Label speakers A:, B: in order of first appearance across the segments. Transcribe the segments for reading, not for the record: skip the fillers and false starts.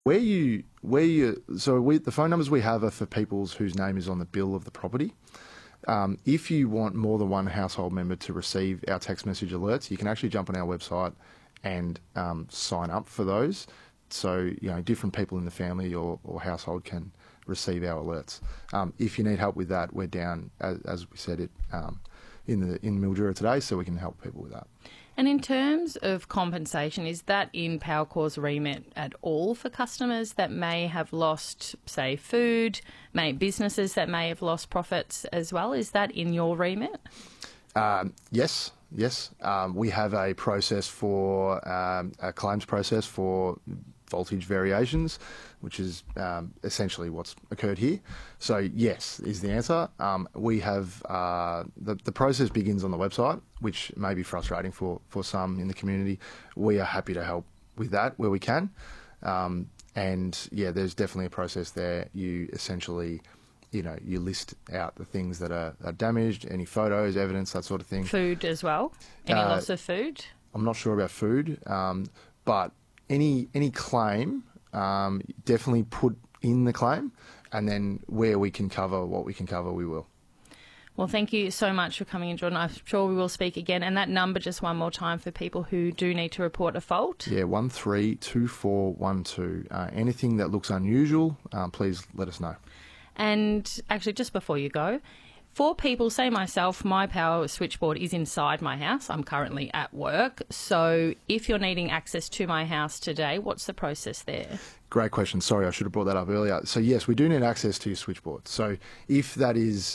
A: The phone numbers we have are for people whose name is on the bill of the property. If you want more than one household member to receive our text message alerts, you can actually jump on our website and sign up for those. So, different people in the family or household can receive our alerts. If you need help with that, we're down, as we said, in Mildura today, so we can help people with that.
B: And in terms of compensation, is that in Powercor's remit at all for customers that may have lost, say, food, businesses that may have lost profits as well? Is that in your remit?
A: Yes. We have a process for a claims process for voltage variations, which is essentially what's occurred here. So yes, is the answer. We have the process begins on the website, which may be frustrating for some in the community. We are happy to help with that where we can. And yeah, there's definitely a process there. You essentially, you list out the things that are damaged, any photos, evidence, that sort of thing.
B: Food as well? Any loss of food?
A: I'm not sure about food, but any claim, definitely put in the claim, and then where we can cover what we can cover, we will.
B: Well, thank you so much for coming in, Jordan. I'm sure we will speak again. And that number, just one more time for people who do need to report a fault.
A: Yeah, 132412. Anything that looks unusual, please let us know.
B: And actually, just before you go, for people, say myself, my power switchboard is inside my house. I'm currently at work. So if you're needing access to my house today, what's the process there?
A: Great question. Sorry, I should have brought that up earlier. So yes, we do need access to your switchboard. So if that is,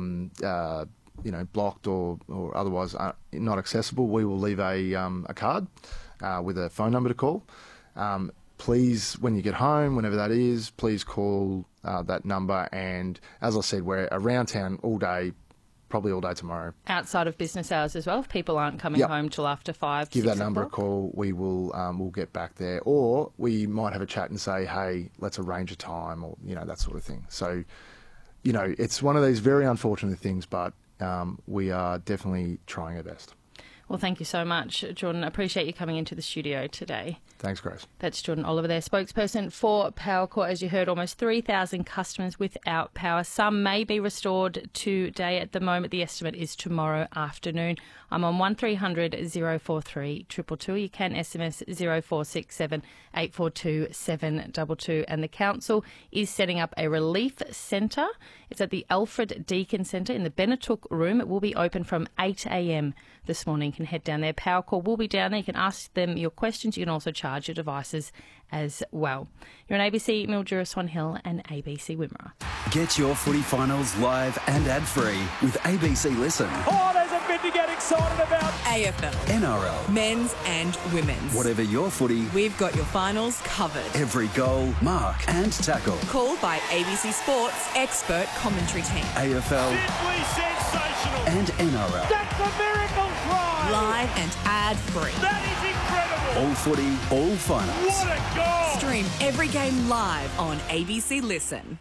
A: blocked or otherwise not accessible, we will leave a card with a phone number to call. Please, when you get home, whenever that is, please call that number. And as I said, we're around town all day, probably all day tomorrow.
B: Outside of business hours as well, if people aren't coming home till after 5,
A: Give that number a call. We will we'll get back there. Or we might have a chat and say, hey, let's arrange a time, or, that sort of thing. So, it's one of these very unfortunate things, but we are definitely trying our best.
B: Well, thank you so much, Jordan. I appreciate you coming into the studio today.
A: Thanks, Grace.
B: That's Jordan Oliver there, spokesperson for Powercor. As you heard, almost 3,000 customers without power. Some may be restored today. At the moment, the estimate is tomorrow afternoon. I'm on 1300 043 222. You can SMS 0467 842 722. And the council is setting up a relief centre. It's at the Alfred Deakin Centre in the Benetook Room. It will be open from 8 a.m. this morning. You can head down there. Powercor will be down there. You can ask them your questions. You can also charge your devices as well. You're on ABC Mildura, Swan Hill and ABC Wimmera.
C: Get your footy finals live and ad-free with ABC Listen.
D: Oh, there's a bit to get excited about.
E: AFL,
C: NRL,
E: men's and women's.
C: Whatever your footy,
E: We've got your finals covered.
C: every goal, mark and tackle.
E: Called by ABC Sports expert commentary team.
C: AFL
D: Simply sensational.
C: and NRL.
D: That's a miracle try.
E: Live and ad-free.
D: That is incredible.
C: All footy, all finals.
D: What a goal.
E: Stream every game live on ABC Listen.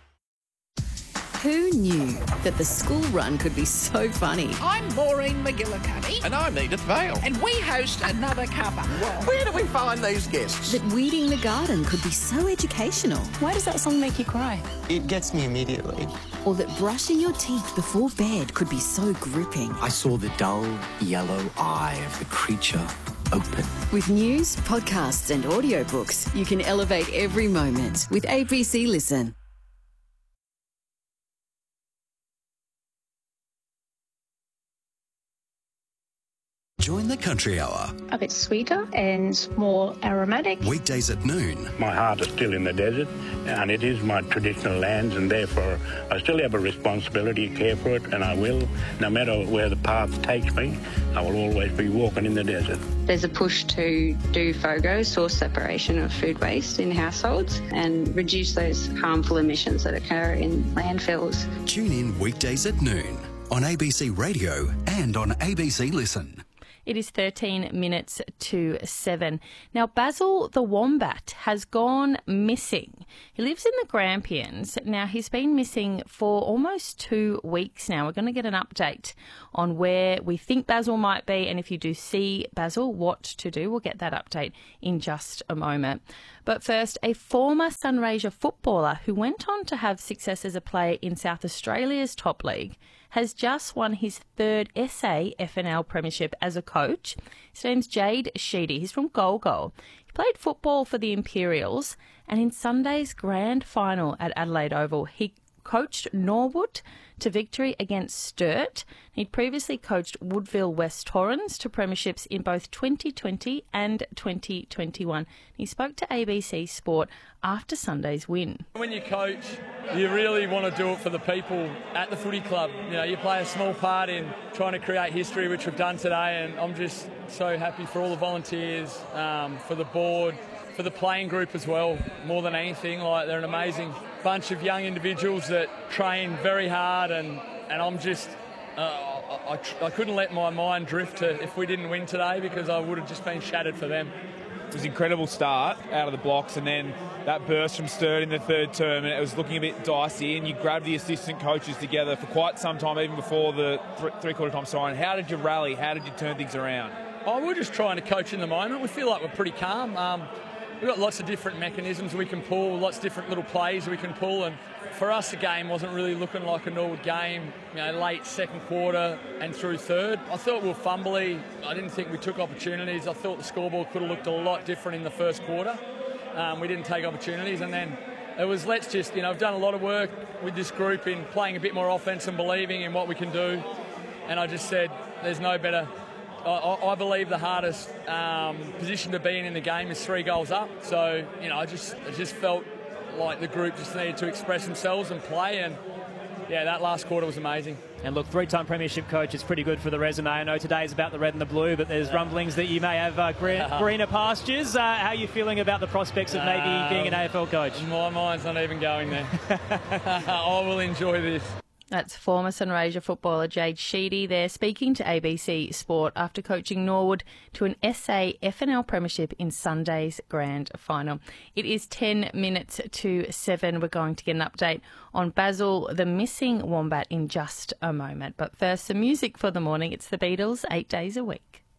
F: Who knew that the school run could be so funny?
G: I'm Maureen McGillicuddy.
H: And I'm Edith Vale.
G: And we host Another Cuppa.
H: Where do we find these guests?
F: That weeding the garden could be so educational?
I: Why does that song make you cry?
J: It gets me immediately.
F: Or that brushing your teeth before bed could be so gripping?
J: I saw the dull yellow eye of the creature open.
F: With news, podcasts and audiobooks, you can elevate every moment with ABC Listen.
C: Join the Country Hour.
I: A bit sweeter and more aromatic.
C: Weekdays at noon.
K: My heart is still in the desert, and it is my traditional lands, and therefore I still have a responsibility to care for it, and I will. No matter where the path takes me, I will always be walking in the desert.
L: There's a push to do FOGO, source separation of food waste in households, and reduce those harmful emissions that occur in landfills.
C: Tune in weekdays at noon on ABC Radio and on ABC Listen.
B: It is 13 minutes to 7. Now, Basil the wombat has gone missing. He lives in the Grampians. Now, he's been missing for almost 2 weeks now. We're going to get an update on where we think Basil might be, and if you do see Basil, what to do. We'll get that update in just a moment. But first, a former Sunraysia footballer who went on to have success as a player in South Australia's top league has just won his third SA FNL Premiership as a coach. His name's Jade Sheedy. He's from Golgol. He played football for the Imperials, and in Sunday's grand final at Adelaide Oval, he coached Norwood to victory against Sturt. He'd previously coached Woodville West Torrens to premierships in both 2020 and 2021. He spoke to ABC Sport after Sunday's win.
M: When you coach, you really want to do it for the people at the footy club. You know, you play a small part in trying to create history, which we've done today, and I'm just so happy for all the volunteers, for the board, for the playing group as well, more than anything. Like, they're an amazing bunch of young individuals that train very hard, and I'm just I couldn't let my mind drift to if we didn't win today, because I would have just been shattered for them.
N: It was an incredible start out of the blocks, and then that burst from Sturt in the third term, and it was looking a bit dicey, and you grabbed the assistant coaches together for quite some time, even before the three-quarter time siren. How did you rally? How did you turn things around?
M: Oh, we're just trying to coach in the moment. We feel like we're pretty calm. We've got lots of different mechanisms we can pull, lots of different little plays we can pull, and for us the game wasn't really looking like a Norwood game, you know, late second quarter and through third. I thought we were fumbly. I didn't think we took opportunities. I thought the scoreboard could have looked a lot different in the first quarter. We didn't take opportunities, and then it was, let's just, you know, I've done a lot of work with this group in playing a bit more offense and believing in what we can do, and I just said there's no better. I believe the hardest position to be in the game is 3 goals up. So, you know, I just felt like the group just needed to express themselves and play. And, yeah, that last quarter was amazing.
O: And look, 3-time premiership coach is pretty good for the resume. I know today is about the red and the blue, but there's rumblings that you may have greener pastures. How are you feeling about the prospects of maybe being an AFL coach?
M: My mind's not even going there. I will enjoy this.
B: That's former Sunraysia footballer Jade Sheedy there, speaking to ABC Sport after coaching Norwood to an SA FNL Premiership in Sunday's grand final. It is 10 minutes to 7. We're going to get an update on Basil, the missing wombat, in just a moment. But first, some music for the morning. It's the Beatles, 8 Days a Week.